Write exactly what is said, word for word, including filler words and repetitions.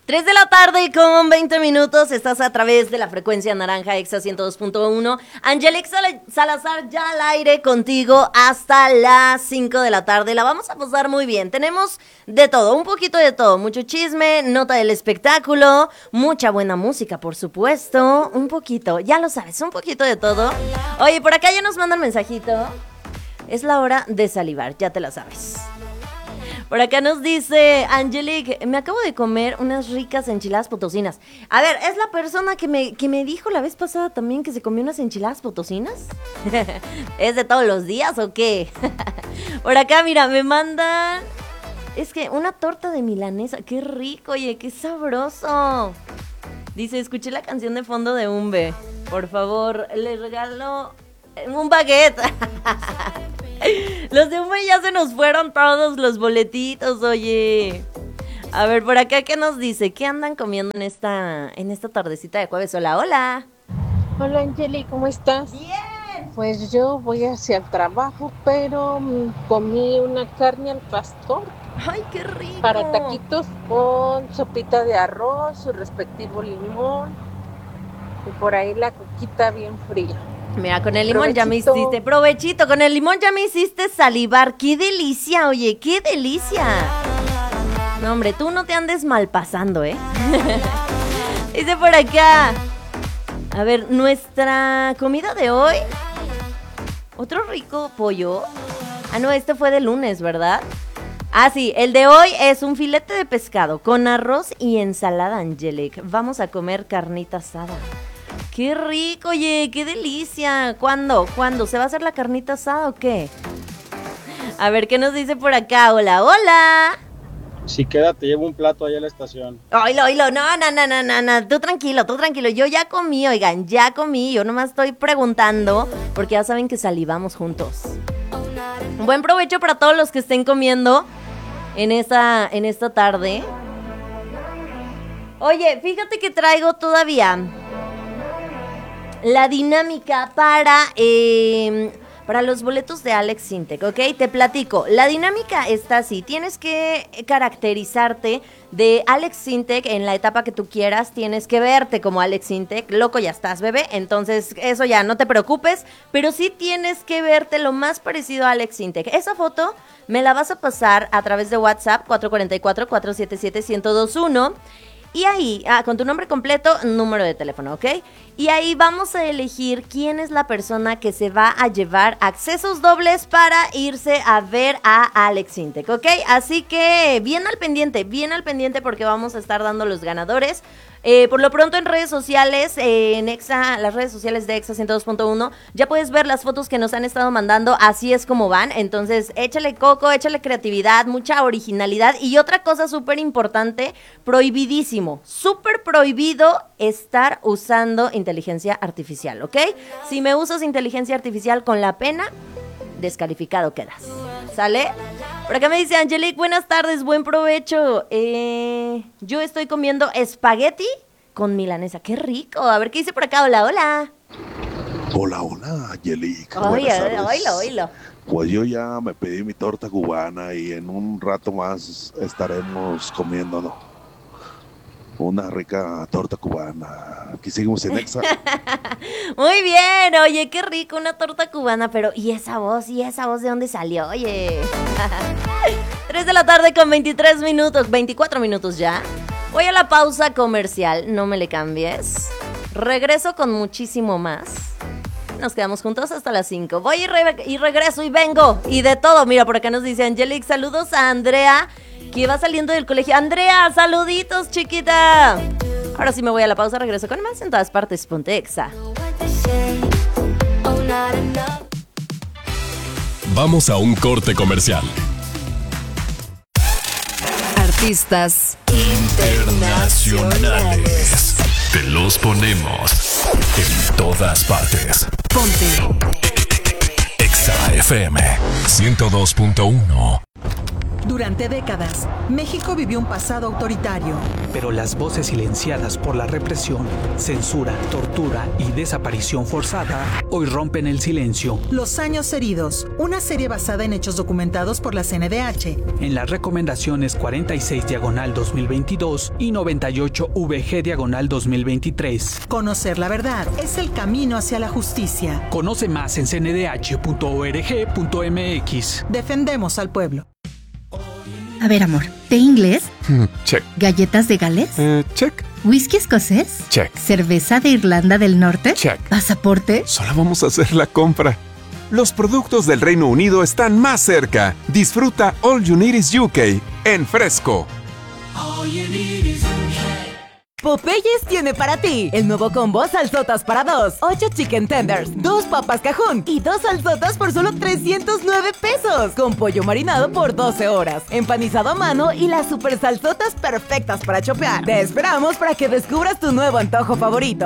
tres de la tarde con veinte minutos, estás a través de la frecuencia naranja Exa ciento dos punto uno. Angelique Sal- Salazar ya al aire contigo hasta las cinco de la tarde. La vamos a pasar muy bien. Tenemos de todo, un poquito de todo. Mucho chisme, nota del espectáculo, mucha buena música, por supuesto. Un poquito, ya lo sabes, un poquito de todo. Oye, por acá ya nos mandan mensajito. Es la hora de salivar, ya te la sabes. Por acá nos dice Angelique, me acabo de comer unas ricas enchiladas potosinas. A ver, ¿es la persona que me, que me dijo la vez pasada también que se comió unas enchiladas potosinas? ¿Es de todos los días o qué? Por acá, mira, me mandan... Es que una torta de milanesa, qué rico, oye, qué sabroso. Dice, escuché la canción de fondo de Umbe. Por favor, le regalo un baguette. Los de Umbe ya se nos fueron todos los boletitos, oye. A ver, por acá, ¿qué nos dice? ¿Qué andan comiendo en esta, en esta tardecita de jueves? Hola, hola. Hola, Angeli, ¿cómo estás? Bien. Pues yo voy hacia el trabajo, pero mm, comí una carne al pastor. Ay, qué rico. Para taquitos con sopita de arroz, su respectivo limón y por ahí la coquita bien fría. Mira, con el limón Provechito. ya me hiciste, provechito, con el limón ya me hiciste salivar. ¡Qué delicia, oye! ¡Qué delicia! No, hombre, tú no te andes malpasando, ¿eh? Dice por acá. A ver, nuestra comida de hoy. Otro rico pollo. Ah, no, este fue de lunes, ¿verdad? Ah, sí, el de hoy es un filete de pescado con arroz y ensalada, Angelique. Vamos a comer carnita asada. ¡Qué rico, oye! ¡Qué delicia! ¿Cuándo? ¿Cuándo? ¿Se va a hacer la carnita asada o qué? A ver, ¿qué nos dice por acá? ¡Hola, hola! Si queda, te llevo un plato allá a la estación. Oilo, oilo, no, no, no, no, no, no, tú tranquilo, tú tranquilo, yo ya comí, oigan, ya comí, yo nomás estoy preguntando, porque ya saben que salivamos juntos. Buen provecho para todos los que estén comiendo en esta, en esta tarde. Oye, fíjate que traigo todavía la dinámica para... Eh, Para los boletos de Alex Sintek, ¿ok? Te platico. La dinámica está así. Tienes que caracterizarte de Alex Sintek en la etapa que tú quieras. Tienes que verte como Alex Sintek. Loco ya estás, bebé. Entonces, eso ya, no te preocupes. Pero sí tienes que verte lo más parecido a Alex Sintek. Esa foto me la vas a pasar a través de WhatsApp cuatro cuatro cuatro, cuatro siete siete, uno cero dos uno. Y ahí, ah, con tu nombre completo, número de teléfono, ¿ok? Y ahí vamos a elegir quién es la persona que se va a llevar accesos dobles para irse a ver a Alex Sintek, ¿ok? Así que bien al pendiente, bien al pendiente porque vamos a estar dando los ganadores. Eh, por lo pronto en redes sociales, eh, en Exa, las redes sociales de Exa ciento dos punto uno, ya puedes ver las fotos que nos han estado mandando, así es como van. Entonces échale coco, échale creatividad, mucha originalidad. Y otra cosa súper importante, prohibidísimo, súper prohibido estar usando inteligencia artificial, ¿ok? Si me usas inteligencia artificial con la pena, descalificado quedas, ¿sale? Por acá me dice Angelique, buenas tardes, buen provecho. Eh, yo estoy comiendo espagueti con milanesa, qué rico. A ver qué dice por acá, hola, hola. Hola, hola, Angelique. Oye, oílo, oílo. Pues yo ya me pedí mi torta cubana y en un rato más estaremos comiendo, ¿no? Una rica torta cubana. Aquí seguimos en Exa. Muy bien, oye, qué rico, una torta cubana, pero ¿y esa voz? ¿Y esa voz de dónde salió? Oye. tres de la tarde con veintitrés minutos, veinticuatro minutos ya. Voy a la pausa comercial, no me le cambies. Regreso con muchísimo más. Nos quedamos juntos hasta las cinco. Voy y, re- y regreso y vengo. Y de todo, mira, por acá nos dice Angelique, saludos a Andrea, que va saliendo del colegio. Andrea, saluditos, chiquita. Ahora sí me voy a la pausa, regreso con más en todas partes. Ponte Exa. Vamos a un corte comercial. Artistas Internacionales. Te los ponemos en todas partes. Ponte Exa F M ciento dos punto uno. Durante décadas, México vivió un pasado autoritario. Pero las voces silenciadas por la represión, censura, tortura y desaparición forzada hoy rompen el silencio. Los años heridos, una serie basada en hechos documentados por la C N D H. En las recomendaciones cuarenta y seis diagonal dos mil veintidós y noventa y ocho V G diagonal dos mil veintitrés. Conocer la verdad es el camino hacia la justicia. Conoce más en c n d h punto org punto m x. Defendemos al pueblo. A ver, amor, ¿té inglés? Check. ¿Galletas de Gales? Eh, check. ¿Whisky escocés? Check. ¿Cerveza de Irlanda del Norte? Check. ¿Pasaporte? Solo vamos a hacer la compra. Los productos del Reino Unido están más cerca. Disfruta All You Need Is U K en Fresco. All you need is U K. Popeyes tiene para ti el nuevo combo salsotas para dos, ocho chicken tenders, dos papas cajún y dos salsotas por solo trescientos nueve pesos, con pollo marinado por doce horas, empanizado a mano y las super salsotas perfectas para chopear. Te esperamos para que descubras tu nuevo antojo favorito.